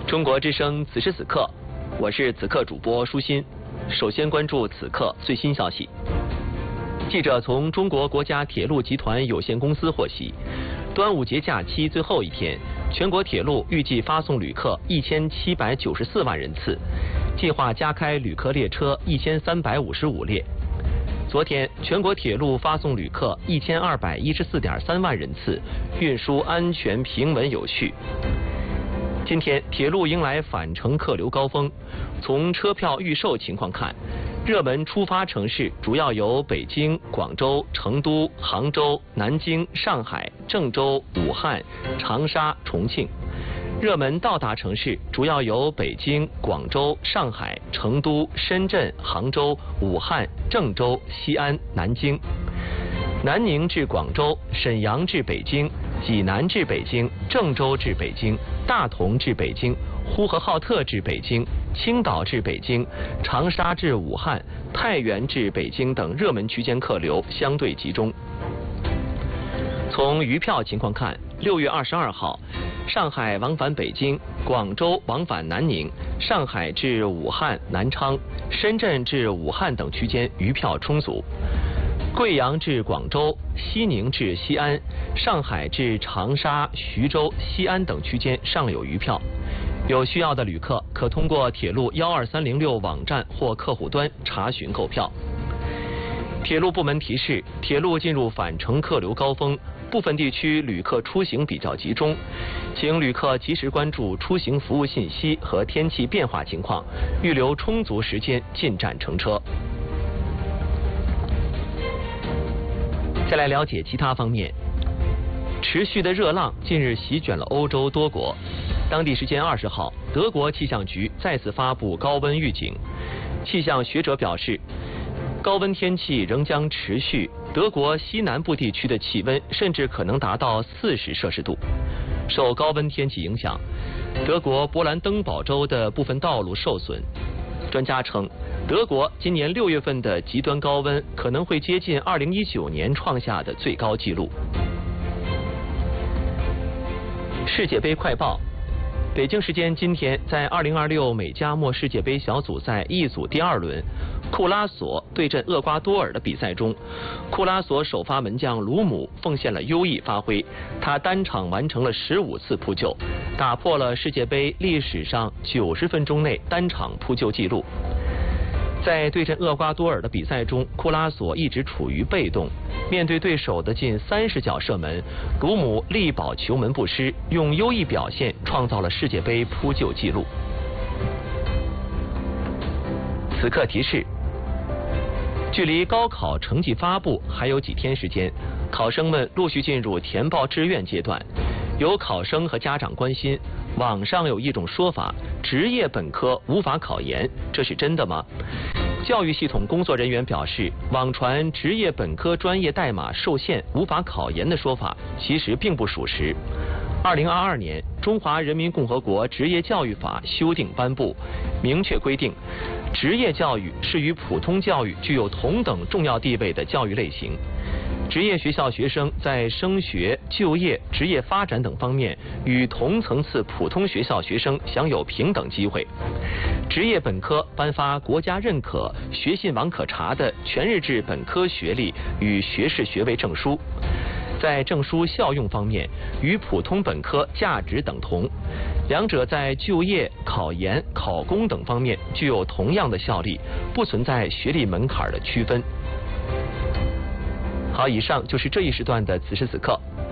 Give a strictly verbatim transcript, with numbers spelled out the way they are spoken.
中国之声此时此刻，我是此刻主播舒心。首先关注此刻最新消息。记者从中国国家铁路集团有限公司获悉，端午节假期最后一天，全国铁路预计发送旅客一千七百九十四万人次，计划加开旅客列车一千三百五十五列。昨天，全国铁路发送旅客一千二百一十四点三万人次，运输安全平稳有序。今天，铁路迎来返程客流高峰。从车票预售情况看，热门出发城市主要有北京、广州、成都、杭州、南京、上海、郑州、武汉、长沙、重庆。热门到达城市主要有北京、广州、上海、成都、深圳、杭州、武汉、郑州、西安、南京。南宁至广州、沈阳至北京、济南至北京、郑州至北京、大同至北京、呼和浩特至北京、青岛至北京、长沙至武汉、太原至北京等热门区间客流相对集中。从余票情况看，六月二十二号，上海往返北京、广州往返南宁、上海至武汉、南昌、深圳至武汉等区间余票充足。贵阳至广州、西宁至西安、上海至长沙、徐州、西安等区间尚有余票。有需要的旅客可通过铁路幺二三零六网站或客户端查询购票。铁路部门提示，铁路进入返程客流高峰，部分地区旅客出行比较集中，请旅客及时关注出行服务信息和天气变化情况，预留充足时间进站乘车。再来了解其他方面。持续的热浪近日席卷了欧洲多国。当地时间二十号，德国气象局再次发布高温预警。气象学者表示，高温天气仍将持续，德国西南部地区的气温甚至可能达到四十摄氏度。受高温天气影响，德国勃兰登堡州的部分道路受损。专家称，德国今年六月份的极端高温可能会接近二零一九年创下的最高纪录。世界杯快报。北京时间今天，在二零二六美加墨世界杯小组赛 E 组第二轮，库拉索对阵厄瓜多尔的比赛中，库拉索首发门将鲁姆奉献了优异发挥，他单场完成了十五次扑救，打破了世界杯历史上九十分钟内单场扑救纪录。在对阵厄瓜多尔的比赛中，库拉索一直处于被动，面对对手的近三十脚射门，鲁姆力保球门不失，用优异表现创造了世界杯扑救纪录。此刻提示：距离高考成绩发布还有几天时间，考生们陆续进入填报志愿阶段。有考生和家长关心，网上有一种说法，职业本科无法考研，这是真的吗？教育系统工作人员表示，网传职业本科专业代码受限无法考研的说法其实并不属实。二零二二年，中华人民共和国职业教育法修订颁布，明确规定，职业教育是与普通教育具有同等重要地位的教育类型。职业学校学生在升学、就业、职业发展等方面与同层次普通学校学生享有平等机会。职业本科颁发国家认可、学信网可查的全日制本科学历与学士学位证书。在证书效用方面，与普通本科价值等同，两者在就业、考研、考公等方面具有同样的效力，不存在学历门槛的区分。好，以上就是这一时段的此时此刻，